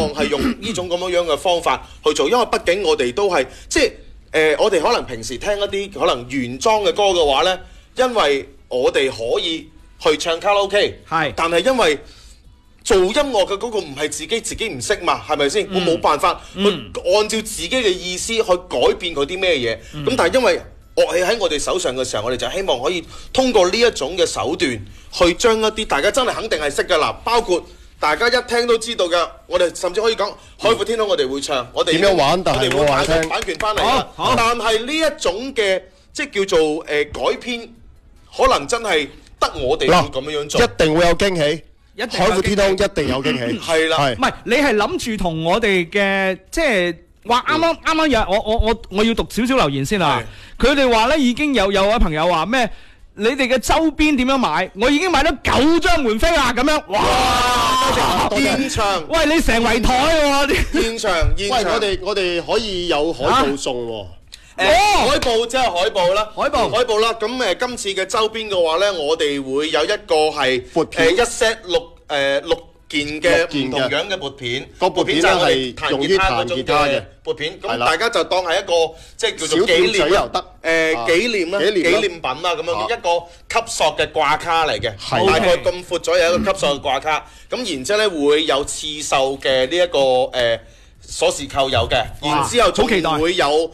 望係用呢種咁樣嘅方法去做，因為畢竟我哋都係即係我哋可能平時聽一啲可能原裝嘅歌嘅話呢，因為我哋可以去唱卡拉 OK， 但係因為做音樂嘅嗰個唔係自己唔識嘛，係咪先？我冇辦法去按照自己嘅意思去改變佢啲咩嘢。咁但係因為樂器喺我哋手上嘅時候，我哋就希望可以通過呢一種嘅手段，去將一啲大家真係肯定係識嘅啦，包括大家一聽都知道嘅，我哋甚至可以講《海闊天空》，我哋會唱，我哋點樣玩，但係我哋會買版權翻嚟啦。但係呢一種嘅即係叫做改編，可能真係得我哋會咁樣做， 一定會有驚喜。海闊天空一定有驚喜， 係啦， 唔係你係諗住同我哋嘅即係話啱啱有我要讀少少留言先啦。佢哋話咧已經有位朋友話咩？你哋嘅周邊點樣買？我已經買咗9張門飛啦，咁樣哇！ 現場， 喂你成圍台喎！ 現場， 喂我哋可以有海報送喎。 海報即係海報啦，海報啦。咁今次嘅周邊嘅話咧，我哋會有一個係一 set 6件嘅唔同樣嘅撥片，個撥片就係用於彈吉他嘅撥片。咁大家就當係一個即係叫做紀念又得，紀念啦，紀念品啦咁樣一個級數嘅掛卡嚟嘅，大概咁闊左右一個級數嘅掛卡。咁然之後咧會有刺繡嘅呢一個鎖匙扣有嘅，然之後仲會有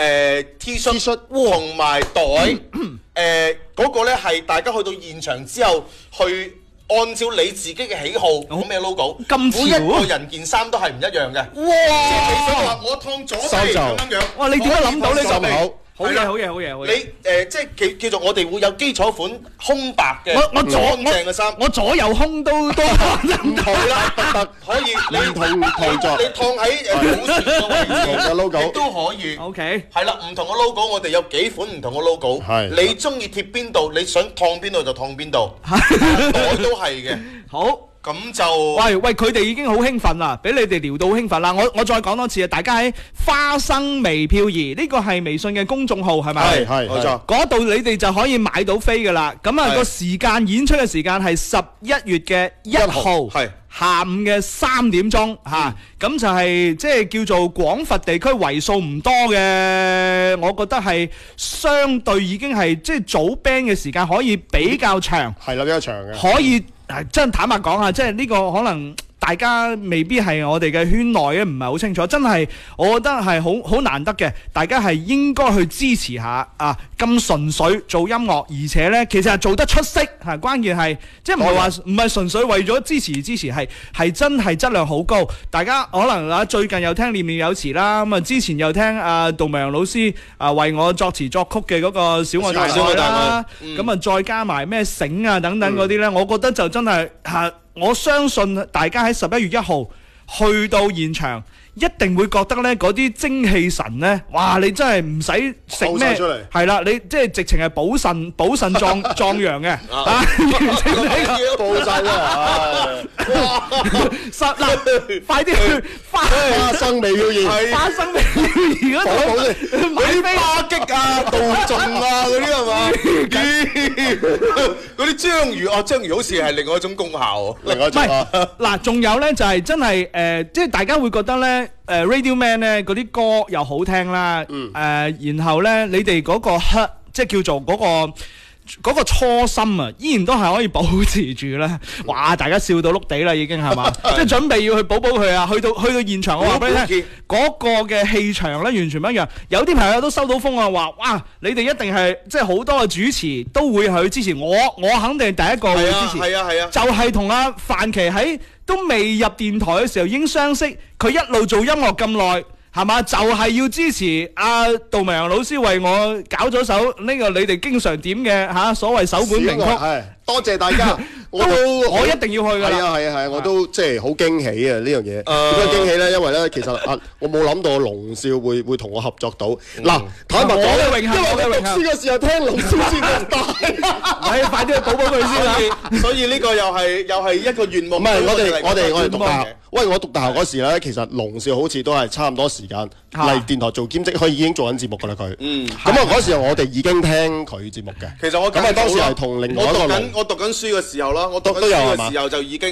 T 恤同埋袋，嗰個咧係大家去到現場之後去按照你自己嘅喜好講咩 logo， 每一個人件衫都係唔一樣嘅。哇！即係你話我燙左臂咁樣樣， 哇！你點解諗到呢個？好嘢！ 你即係叫做我哋會有基礎款空白嘅乾淨嘅衫， 我左右空都唔同啦，可以你同作， 你燙喺股市嘅位置嘅 logo 都可以。 OK， 係啦，唔同嘅 logo， 我哋有幾款唔同嘅 logo， 你中意貼邊度，你想燙邊度就燙邊度，袋都係嘅。 好。 咁就喂，佢哋已經好興奮啦，俾你哋聊到好興奮啦。我再講多次啊，大家喺花生微漂移呢個係微信嘅公眾號係咪？ 係冇錯。 嗰度你哋就可以買到飛噶啦。咁啊個時間演出嘅時間係11月嘅1號，係下午嘅3點鐘嚇。咁就係即係叫做廣佛地區為數唔多嘅，我覺得係相對已經係即係組 band 嘅時間可以比較長。 係啦，比較長嘅。 可以。真坦白講啊，即係呢個可能大家未必係我哋嘅圈內嘅，唔係好清楚。真係我覺得係好難得嘅，大家係應該去支持下啊！咁純粹做音樂，而且呢其實係做得出色嚇。關鍵係即係唔係純粹為咗支持，係真係質量好高。大家可能啊最近又聽念念有詞啦，咁啊之前又聽杜明陽老師為我作詞作曲嘅嗰個小愛大愛啦，咁啊再加埋咩醒啊等等嗰啲呢，我覺得就真係我相信大家喺11月1號去到現場，一定會覺得呢嗰啲精氣神呢，哇！你真係唔使食咩，係啦，你即係直情係補腎壯陽嘅， 補腎啊！ 快啲去花生微漂移， 花生微漂移嗰度買飛巴擊啊、杜仲啊嗰啲係嘛？嗰啲章魚章魚好似係另外一種功效，另外一種嗱，仲有呢就係真係即係大家會覺得呢。Radio Man 咧嗰啲歌又好聽啦，然後咧你哋嗰個即係叫做嗰個初心啊，依然都係可以保持住咧。哇！大家笑到碌地啦，已經係嘛？即係準備要去補佢啊！去到現場，我話俾你聽，嗰個嘅氣場咧完全唔一樣。有啲朋友都收到風啊，話哇，你哋一定係即係好多嘅主持都會去支持我肯定係第一個會支持。係啊，就係同阿范琪喺都未入電台嘅時候已經相識，佢一路做音樂咁耐。係嘛？就係要支持阿杜明陽老師為我搞咗首呢個你哋經常點嘅所謂首本名曲。 多謝大家， 我一定要去㗎。 係啊，我都即係好驚喜啊！呢樣嘢點解驚喜咧？因為咧，其實我冇諗到龍少會同我合作到。嗱，坦白講，因為我讀書嘅時候聽龍少先咁大。 快啲去補佢先啦！ 所以呢個又係一個願望。 唔係，我哋讀大學。喂，我讀大學嗰時咧，其實龍少好似都係差唔多時間嚟電台做兼職，佢已經做緊節目㗎啦佢。咁啊嗰時我哋已經聽佢節目嘅。 其實我咁啊當時係同另外一個我讀緊書嘅時候啦，我讀緊書嘅時候就已經。